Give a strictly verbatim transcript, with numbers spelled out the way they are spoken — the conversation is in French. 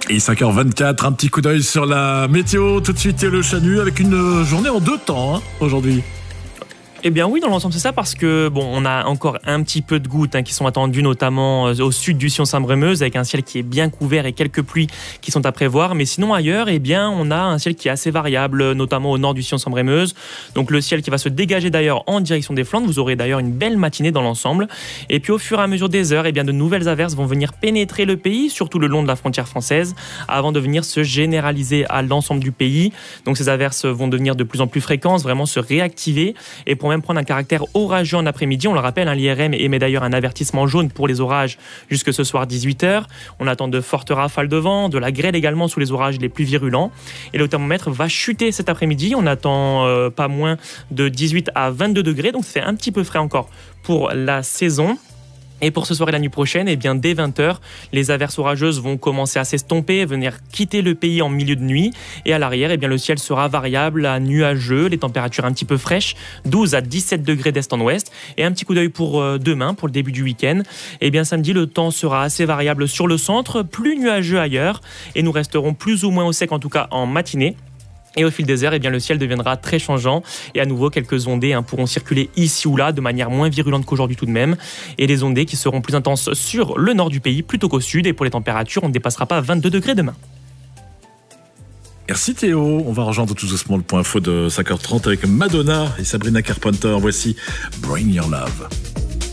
Et cinq heures vingt-quatre, un petit coup d'œil sur la météo. Tout de suite, le Chanu avec une journée en deux temps hein, aujourd'hui. Eh bien oui, dans l'ensemble c'est ça parce que bon, on a encore un petit peu de gouttes hein, qui sont attendues notamment au sud du Sion-Saint-Brémeuse avec un ciel qui est bien couvert et quelques pluies qui sont à prévoir. Mais sinon ailleurs, eh bien on a un ciel qui est assez variable, notamment au nord du Sion-Saint-Brémeuse. Donc le ciel qui va se dégager d'ailleurs en direction des Flandres. Vous aurez d'ailleurs une belle matinée dans l'ensemble. Et puis au fur et à mesure des heures, eh bien de nouvelles averses vont venir pénétrer le pays, surtout le long de la frontière française, avant de venir se généraliser à l'ensemble du pays. Donc ces averses vont devenir de plus en plus fréquentes, vraiment se réactiver et pour même prendre un caractère orageux en après-midi. On le rappelle, hein, l'I R M émet d'ailleurs un avertissement jaune pour les orages jusque ce soir dix-huit heures. On attend de fortes rafales de vent, de la grêle également sous les orages les plus virulents. Et le thermomètre va chuter cet après-midi. On attend euh, pas moins de dix-huit à vingt-deux degrés, donc ça fait un petit peu frais encore pour la saison. Et pour ce soir et la nuit prochaine, eh bien, dès vingt heures, les averses orageuses vont commencer à s'estomper, venir quitter le pays en milieu de nuit. Et à l'arrière, eh bien, le ciel sera variable à nuageux, les températures un petit peu fraîches, douze à dix-sept degrés d'est en ouest. Et un petit coup d'œil pour euh, demain, pour le début du week-end. Eh bien, samedi, le temps sera assez variable sur le centre, plus nuageux ailleurs. Et nous resterons plus ou moins au sec, en tout cas en matinée. Et au fil des heures, eh bien, le ciel deviendra très changeant et à nouveau quelques ondées hein, pourront circuler ici ou là de manière moins virulente qu'aujourd'hui tout de même. Et les ondées qui seront plus intenses sur le nord du pays plutôt qu'au sud. Et pour les températures, on ne dépassera pas vingt-deux degrés demain. Merci Théo. On va rejoindre tout doucement le point info de cinq heures trente avec Madonna et Sabrina Carpenter. Voici Bring Your Love.